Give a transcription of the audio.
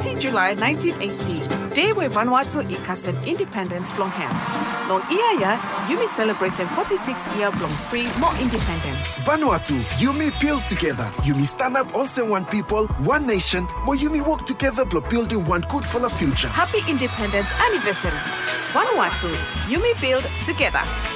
20 July 1980, day where Vanuatu ikasen independence blong ham. Long ia Yumi celebrating 46-year blong free more independence. Vanuatu, Yumi build together. Yumi stand up also one people, one nation. More Yumi work together for building one good for the future. Happy Independence Anniversary. Vanuatu, Yumi build together.